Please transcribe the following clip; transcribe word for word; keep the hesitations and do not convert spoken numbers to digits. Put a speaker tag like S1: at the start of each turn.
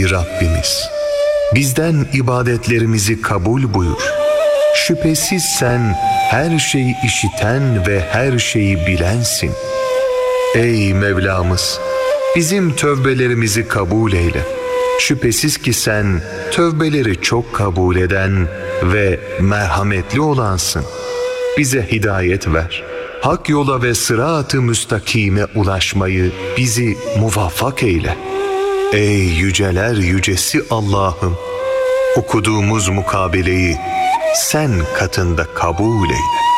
S1: Rabbimiz, bizden ibadetlerimizi kabul buyur. Şüphesiz sen her şeyi işiten ve her şeyi bilensin. Ey Mevlamız, bizim tövbelerimizi kabul eyle. Şüphesiz ki sen tövbeleri çok kabul eden ve merhametli olansın. Bize hidayet ver. Hak yola ve sırat-ı müstakime ulaşmayı bizi muvaffak eyle. Ey yüceler yücesi Allah'ım, okuduğumuz mukabeleyi sen katında kabul eyle.